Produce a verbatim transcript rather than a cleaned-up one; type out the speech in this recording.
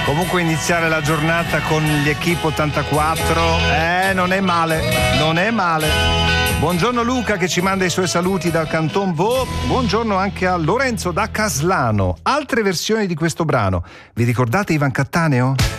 Comunque iniziare la giornata con gli Equipe ottantaquattro, eh, non è male, non è male. Buongiorno Luca che ci manda i suoi saluti dal Canton Vaud. Buongiorno anche a Lorenzo da Caslano. Altre versioni di questo brano. Vi ricordate Ivan Cattaneo?